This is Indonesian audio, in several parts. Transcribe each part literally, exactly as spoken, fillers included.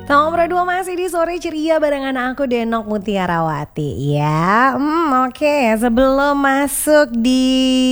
Nomor dua masih di sore ceria barengan aku Denok Mutiarawati ya. Hmm, Oke, okay. Sebelum masuk di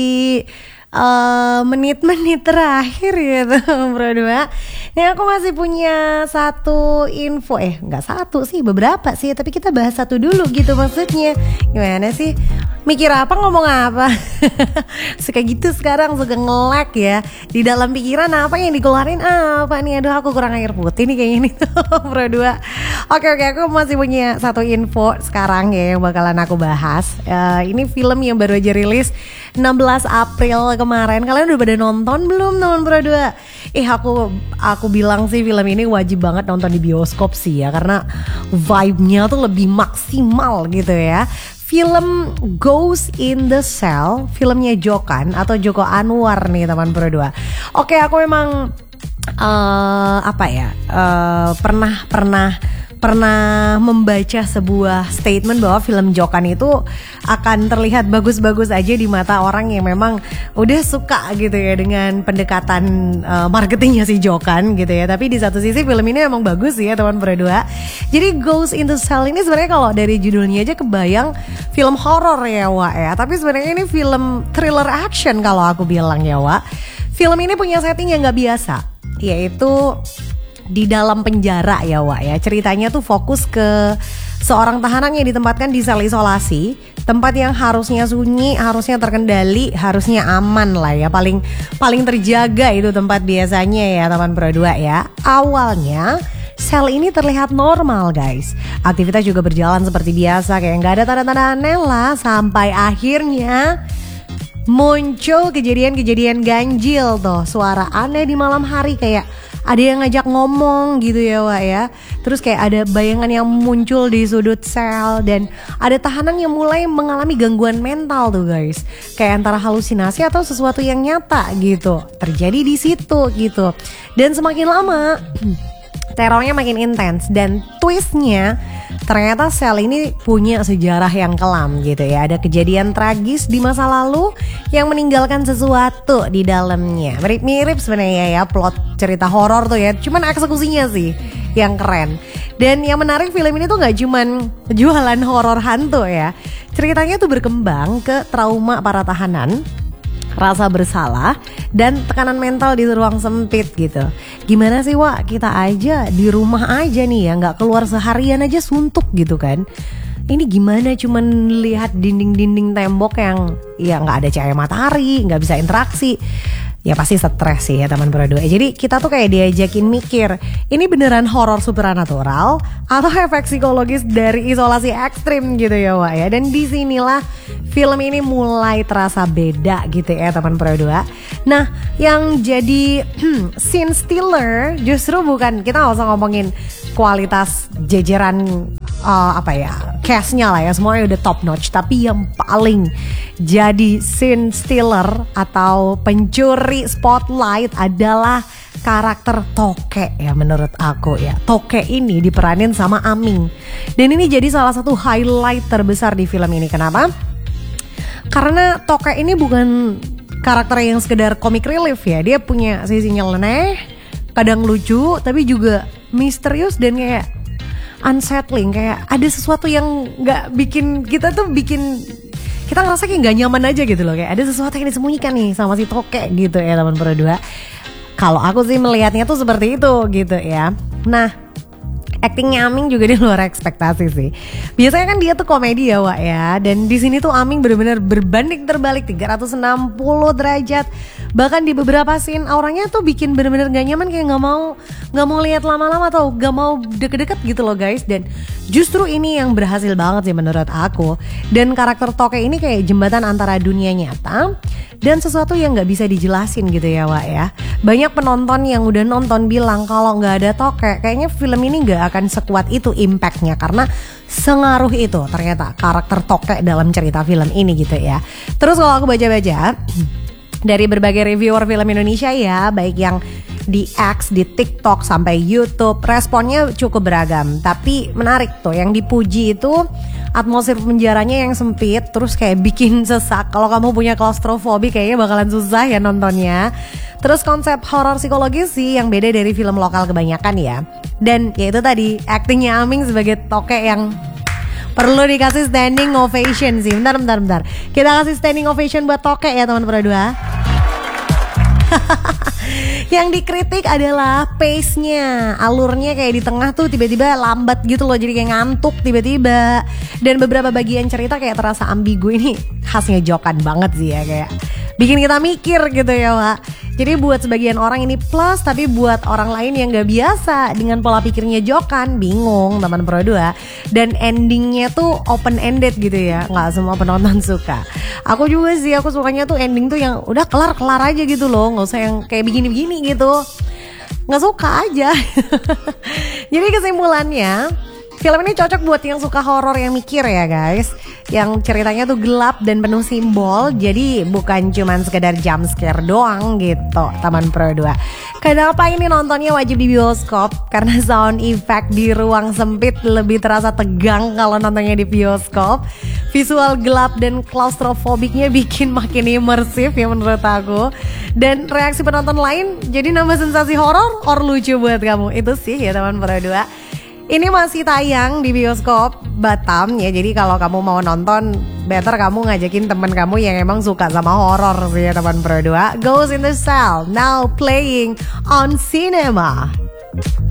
uh, menit-menit terakhir gitu Bro dua, ini aku masih punya satu info. Eh nggak satu sih, beberapa sih, tapi kita bahas satu dulu gitu maksudnya. Gimana sih? Mikir apa ngomong apa? Suka gitu sekarang, suka nge-lag ya. Di dalam pikiran apa yang dikeluarin apa nih? Aduh aku kurang air putih nih kayaknya nih Bro dua. Oke oke aku masih punya satu info sekarang ya yang bakalan aku bahas. uh, Ini film yang baru aja rilis enam belas April kemarin. Kalian udah pada nonton belum teman Bro dua? Eh aku aku bilang sih film ini wajib banget nonton di bioskop sih ya, karena vibe-nya tuh lebih maksimal gitu ya. Film Ghost in the Shell, filmnya Jokan atau Joko Anwar nih teman Bro dua. Oke, aku memang uh, apa ya uh, pernah pernah pernah membaca sebuah statement bahwa film Jokan itu akan terlihat bagus-bagus aja di mata orang yang memang udah suka gitu ya dengan pendekatan uh, marketingnya si Jokan gitu ya. Tapi di satu sisi film ini emang bagus sih ya teman Bro dua. Jadi Ghost in the Shell ini sebenarnya kalau dari judulnya aja kebayang film horor ya Wak ya. Tapi sebenarnya ini film thriller action kalau aku bilang ya Wak. Film ini punya setting yang gak biasa, yaitu di dalam penjara ya Wak ya. Ceritanya tuh fokus ke seorang tahanan yang ditempatkan di sel isolasi, tempat yang harusnya sunyi, harusnya terkendali, harusnya aman lah ya. Paling paling terjaga itu tempat biasanya ya teman Bro dua ya. Awalnya sel ini terlihat normal guys. Aktivitas juga berjalan seperti biasa, kayak gak ada tanda-tanda aneh lah. Sampai akhirnya muncul kejadian-kejadian ganjil tuh. Suara aneh di malam hari, kayak ada yang ngajak ngomong gitu ya Wak ya. Terus kayak ada bayangan yang muncul di sudut sel. Dan ada tahanan yang mulai mengalami gangguan mental tuh guys. Kayak antara halusinasi atau sesuatu yang nyata gitu terjadi di situ gitu. Dan semakin lama terornya makin intens. Dan twistnya ternyata sel ini punya sejarah yang kelam gitu ya. Ada kejadian tragis di masa lalu yang meninggalkan sesuatu di dalamnya. Mirip-mirip sebenarnya ya plot cerita horor tuh ya. Cuman eksekusinya sih yang keren. Dan yang menarik film ini tuh gak cuman jualan horor hantu ya. Ceritanya tuh berkembang ke trauma para tahanan, rasa bersalah, dan tekanan mental di ruang sempit gitu. Gimana sih Wak, kita aja di rumah aja nih ya, gak keluar seharian aja suntuk gitu kan. Ini gimana cuman lihat dinding-dinding tembok yang ya gak ada cahaya matahari, gak bisa interaksi. Ya pasti stres sih ya teman Bro dua. Jadi kita tuh kayak diajakin mikir, ini beneran horor supernatural atau efek psikologis dari isolasi ekstrim gitu ya Wak ya. Dan disinilah film ini mulai terasa beda gitu ya teman Bro dua. Nah yang jadi scene stealer justru bukan, kita gak usah ngomongin kualitas jajaran uh, apa ya cast-nya lah ya, semuanya udah top notch. Tapi yang paling jadi scene stealer atau pencuri spotlight adalah karakter Toke ya menurut aku ya. Toke ini diperanin sama Aming. Dan ini jadi salah satu highlight terbesar di film ini. Kenapa? Karena Toke ini bukan karakter yang sekedar comic relief ya. Dia punya sisi nyeleneh, kadang lucu, tapi juga misterius dan kayak unsettling. Kayak ada sesuatu yang gak bikin kita tuh bikin kita ngerasa kayak gak nyaman aja gitu loh. Kayak ada sesuatu yang disembunyikan nih sama si Toke gitu ya teman Bro dua. Kalau aku sih melihatnya tuh seperti itu gitu ya. Nah actingnya Aming juga di luar ekspektasi sih. Biasanya kan dia tuh komedi ya Wak ya. Dan di sini tuh Aming benar-benar berbanding terbalik tiga ratus enam puluh derajat. Bahkan di beberapa scene auranya tuh bikin benar-benar gak nyaman, kayak gak mau gak mau lihat lama-lama atau gak mau deket-deket gitu loh guys. Dan justru ini yang berhasil banget sih menurut aku. Dan karakter Toke ini kayak jembatan antara dunia nyata dan sesuatu yang gak bisa dijelasin gitu ya Wak ya. Banyak penonton yang udah nonton bilang kalau gak ada Toke kayaknya film ini gak akan sekuat itu impactnya, karena sengaruh itu ternyata karakter Toke dalam cerita film ini gitu ya. Terus kalau aku baca-baca dari berbagai reviewer film Indonesia ya, baik yang di X, di TikTok sampai YouTube, responnya cukup beragam. Tapi menarik tuh, yang dipuji itu atmosfer penjaranya yang sempit, terus kayak bikin sesak. Kalau kamu punya klaustrofobi kayaknya bakalan susah ya nontonnya. Terus konsep horor psikologis sih yang beda dari film lokal kebanyakan ya. Dan ya itu tadi, aktingnya Aming sebagai tokek yang perlu dikasih standing ovation sih. Bentar, bentar, bentar. Kita kasih standing ovation buat tokek ya teman berdua. Yang dikritik adalah pace-nya, alurnya kayak di tengah tuh tiba-tiba lambat gitu loh, jadi kayak ngantuk tiba-tiba. Dan beberapa bagian cerita kayak terasa ambigu. Ini khasnya Jokan banget sih ya, kayak bikin kita mikir gitu ya Wak. Jadi buat sebagian orang ini plus, tapi buat orang lain yang gak biasa dengan pola pikirnya Jokan, bingung teman Pro dua. Dan endingnya tuh open ended gitu ya, gak semua penonton suka. Aku juga sih, aku sukanya tuh ending tuh yang udah kelar-kelar aja gitu loh, gak usah yang kayak begini-begini gitu. Gak suka aja. Jadi kesimpulannya, film ini cocok buat yang suka horor yang mikir ya guys. Yang ceritanya tuh gelap dan penuh simbol. Jadi bukan cuman sekedar jump scare doang gitu Taman Pro dua. Kenapa ini nontonnya wajib di bioskop? Karena sound effect di ruang sempit lebih terasa tegang kalau nontonnya di bioskop. Visual gelap dan klaustrofobiknya bikin makin imersif ya menurut aku. Dan reaksi penonton lain jadi nambah sensasi horor or lucu buat kamu. Itu sih ya Taman Pro dua. Ini masih tayang di bioskop Batam ya. Jadi kalau kamu mau nonton, better kamu ngajakin temen kamu yang emang suka sama horor sih ya Taman Pro dua. Ghost in the Cell now playing on cinema.